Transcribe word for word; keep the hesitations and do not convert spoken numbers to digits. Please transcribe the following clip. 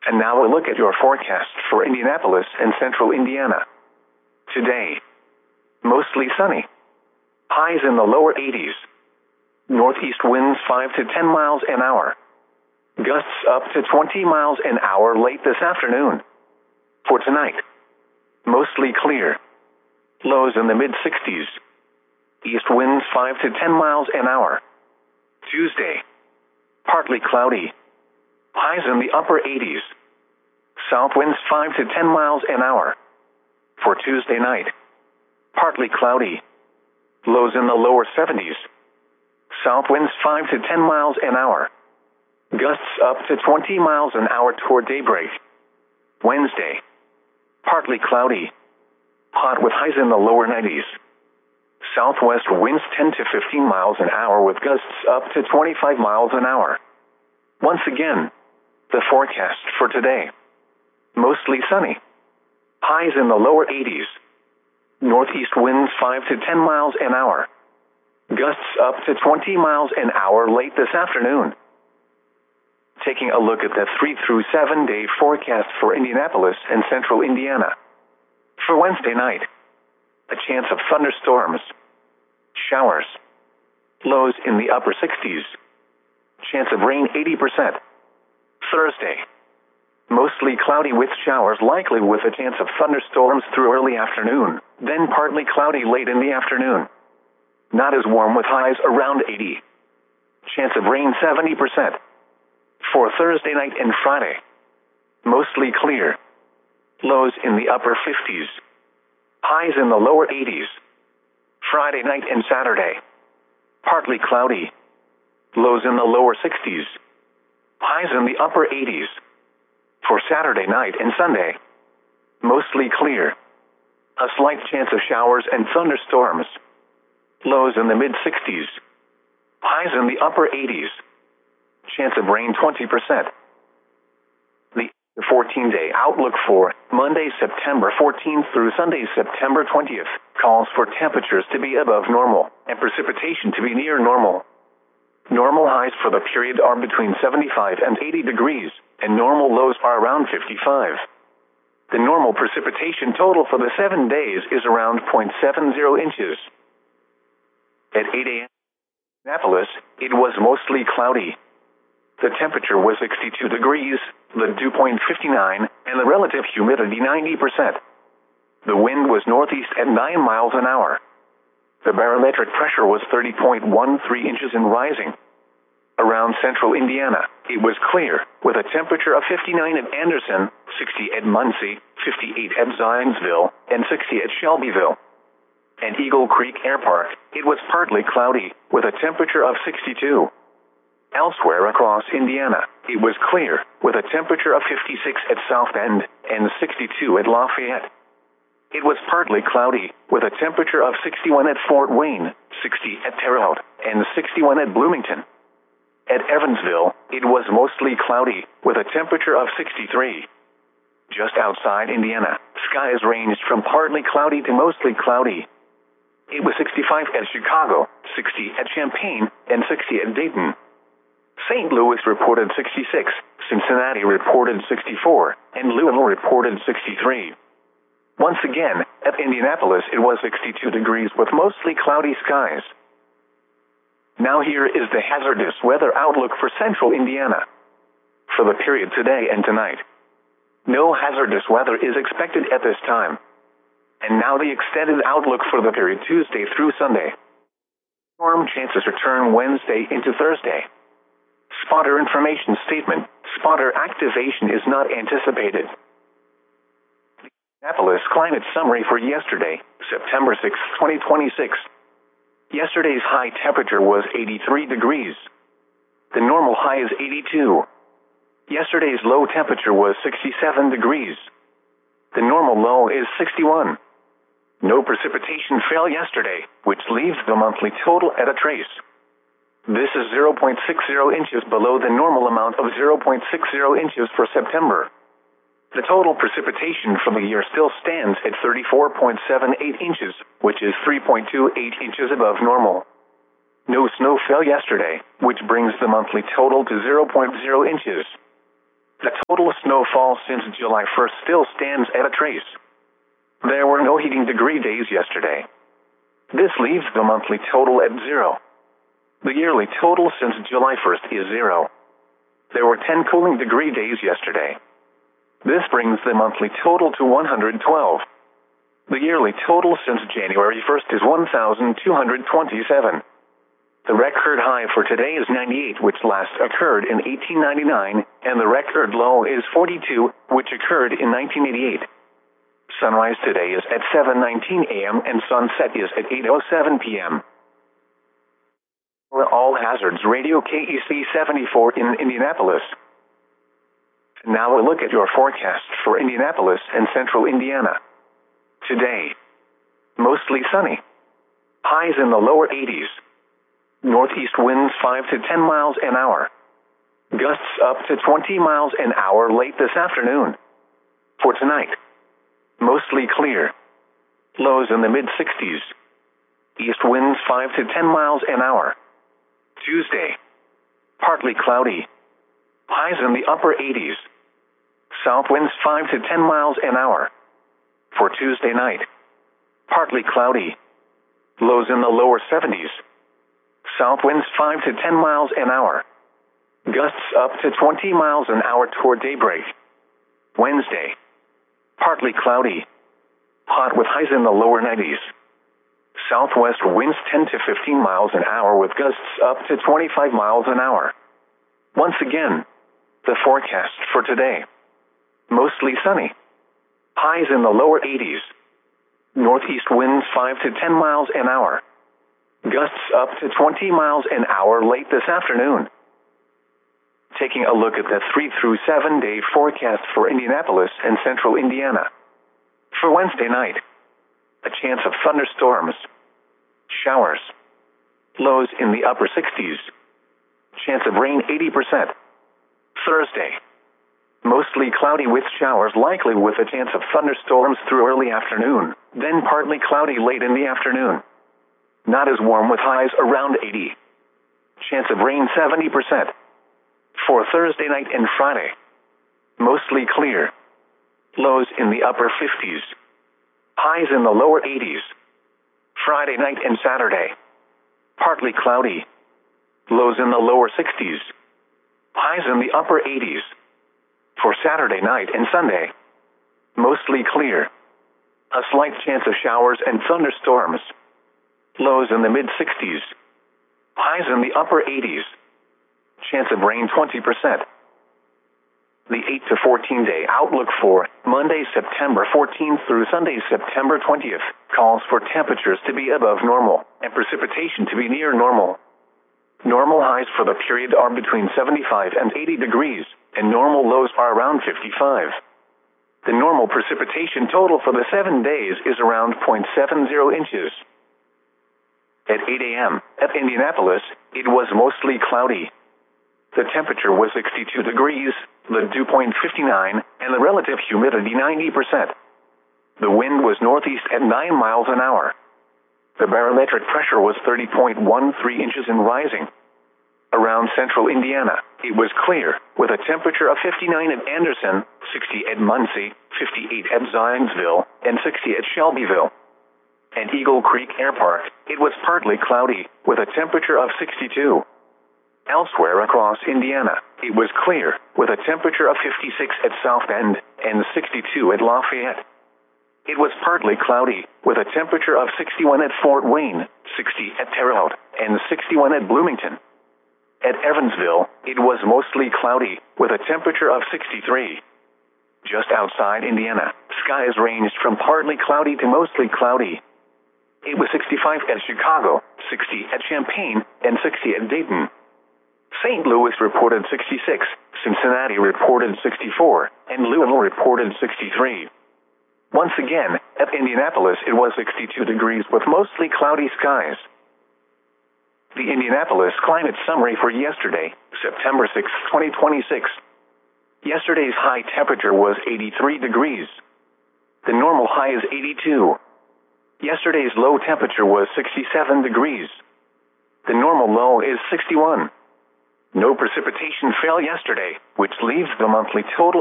And now a look at your forecast for Indianapolis and central Indiana. Today, mostly sunny. Highs in the lower eighties. Northeast winds five to ten miles an hour. Gusts up to twenty miles an hour late this afternoon. For tonight, mostly clear. Lows in the mid-sixties. East winds five to ten miles an hour. Tuesday, partly cloudy. Highs in the upper eighties. South winds five to ten miles an hour. For Tuesday night, partly cloudy. Lows in the lower seventies. South winds five to ten miles an hour. Gusts up to twenty miles an hour toward daybreak. Wednesday, partly cloudy. Hot with highs in the lower nineties. Southwest winds ten to fifteen miles an hour with gusts up to twenty-five miles an hour. Once again, the forecast for today. Mostly sunny. Highs in the lower eighties. Northeast winds five to ten miles an hour. Gusts up to twenty miles an hour late this afternoon. Taking a look at the three through seven day forecast for Indianapolis and central Indiana. For Wednesday night, a chance of thunderstorms. Showers. Lows in the upper sixties. Chance of rain eighty percent. Thursday, mostly cloudy with showers likely with a chance of thunderstorms through early afternoon, then partly cloudy late in the afternoon. Not as warm with highs around eighty. Chance of rain seventy percent. For Thursday night and Friday, mostly clear. Lows in the upper fifties. Highs in the lower eighties. Friday night and Saturday, partly cloudy. Lows in the lower sixties. Highs in the upper eighties. For Saturday night and Sunday, mostly clear. A slight chance of showers and thunderstorms. Lows in the mid-sixties. Highs in the upper eighties. Chance of rain twenty percent. The fourteen day outlook for Monday, September fourteenth through Sunday, September twentieth, calls for temperatures to be above normal and precipitation to be near normal. Normal highs for the period are between seventy-five and eighty degrees, and normal lows are around fifty-five. The normal precipitation total for the seven days is around zero point seven zero inches. At eight a m in Indianapolis, it was mostly cloudy. The temperature was sixty-two degrees, the dew point fifty-nine, and the relative humidity ninety percent. The wind was northeast at nine miles an hour. The barometric pressure was thirty point one three inches and rising. Around central Indiana, it was clear, with a temperature of fifty-nine at Anderson, sixty at Muncie, fifty-eight at Zionsville, and sixty at Shelbyville. At Eagle Creek Air Park, it was partly cloudy, with a temperature of sixty-two. Elsewhere across Indiana, it was clear, with a temperature of fifty-six at South Bend and sixty-two at Lafayette. It was partly cloudy, with a temperature of sixty-one at Fort Wayne, sixty at Terre Haute, and sixty-one at Bloomington. At Evansville, it was mostly cloudy, with a temperature of sixty-three. Just outside Indiana, skies ranged from partly cloudy to mostly cloudy. It was sixty-five at Chicago, sixty at Champaign, and sixty at Dayton. Saint Louis reported sixty-six, Cincinnati reported sixty-four, and Louisville reported sixty-three. Once again, at Indianapolis it was sixty-two degrees with mostly cloudy skies. Now here is the hazardous weather outlook for central Indiana. For the period today and tonight, no hazardous weather is expected at this time. And now the extended outlook for the period Tuesday through Sunday. Storm chances return Wednesday into Thursday. Spotter information statement. Spotter activation is not anticipated. Indianapolis climate summary for yesterday, September sixth, twenty twenty-six. Yesterday's high temperature was eighty-three degrees. The normal high is eighty-two. Yesterday's low temperature was sixty-seven degrees. The normal low is sixty-one. No precipitation fell yesterday, which leaves the monthly total at a trace. This is zero point six zero inches below the normal amount of zero point six zero inches for September. The total precipitation for the year still stands at thirty-four point seven eight inches, which is three point two eight inches above normal. No snow fell yesterday, which brings the monthly total to zero point zero inches. The total snowfall since July first still stands at a trace. There were no heating degree days yesterday. This leaves the monthly total at zero. The yearly total since July first is zero. There were ten cooling degree days yesterday. This brings the monthly total to one hundred twelve. The yearly total since January first is one thousand two hundred twenty-seven. The record high for today is ninety-eight, which last occurred in eighteen ninety-nine, and the record low is forty-two, which occurred in nineteen eighty-eight. Sunrise today is at seven nineteen a m and sunset is at eight oh seven p m All Hazards Radio K E C seventy-four in Indianapolis. Now a look at your forecast for Indianapolis and central Indiana. Today, mostly sunny. Highs in the lower eighties. Northeast winds five to ten miles an hour. Gusts up to twenty miles an hour late this afternoon. For tonight, mostly clear. Lows in the mid-sixties. East winds five to ten miles an hour. Tuesday, partly cloudy. Highs in the upper eighties. South winds five to ten miles an hour. For Tuesday night, partly cloudy. Lows in the lower seventies. South winds five to ten miles an hour. Gusts up to twenty miles an hour toward daybreak. Wednesday, partly cloudy. Hot with highs in the lower nineties. Southwest winds ten to fifteen miles an hour with gusts up to twenty-five miles an hour. Once again, the forecast for today. Mostly sunny. Highs in the lower eighties. Northeast winds five to ten miles an hour. Gusts up to twenty miles an hour late this afternoon. Taking a look at the three through seven day forecast for Indianapolis and central Indiana. For Wednesday night, a chance of thunderstorms. Showers. Lows in the upper sixties. Chance of rain eighty percent. Thursday, mostly cloudy with showers likely with a chance of thunderstorms through early afternoon, then partly cloudy late in the afternoon. Not as warm with highs around eighty. Chance of rain seventy percent. For Thursday night and Friday, mostly clear. Lows in the upper fifties. Highs in the lower eighties. Friday night and Saturday, partly cloudy. Lows in the lower sixties. Highs in the upper eighties. For Saturday night and Sunday, mostly clear. A slight chance of showers and thunderstorms. Lows in the mid-sixties. Highs in the upper eighties. Chance of rain twenty percent. The eight to fourteen day outlook for Monday, September fourteenth through Sunday, September twentieth, calls for temperatures to be above normal and precipitation to be near normal. Normal highs for the period are between seventy-five and eighty degrees, and normal lows are around fifty-five. The normal precipitation total for the seven days is around zero point seven zero inches. At eight a m at Indianapolis, it was mostly cloudy. The temperature was sixty-two degrees, the dew point fifty-nine, and the relative humidity ninety percent. The wind was northeast at nine miles an hour. The barometric pressure was thirty point one three inches and rising. Around central Indiana, it was clear, with a temperature of fifty-nine at Anderson, sixty at Muncie, fifty-eight at Zionsville, and sixty at Shelbyville. At Eagle Creek Air Park, it was partly cloudy, with a temperature of sixty-two. Elsewhere across Indiana, it was clear, with a temperature of fifty-six at South Bend, and sixty-two at Lafayette. It was partly cloudy, with a temperature of sixty-one at Fort Wayne, sixty at Terre Haute, and sixty-one at Bloomington. At Evansville, it was mostly cloudy, with a temperature of sixty-three. Just outside Indiana, skies ranged from partly cloudy to mostly cloudy. It was sixty-five at Chicago, sixty at Champaign, and sixty at Dayton. Saint Louis reported sixty-six, Cincinnati reported sixty-four, and Louisville reported sixty-three. Once again, at Indianapolis it was sixty-two degrees with mostly cloudy skies. The Indianapolis climate summary for yesterday, September sixth, twenty twenty-six. Yesterday's high temperature was eighty-three degrees. The normal high is eighty-two. Yesterday's low temperature was sixty-seven degrees. The normal low is sixty-one. No precipitation fell yesterday, which leaves the monthly total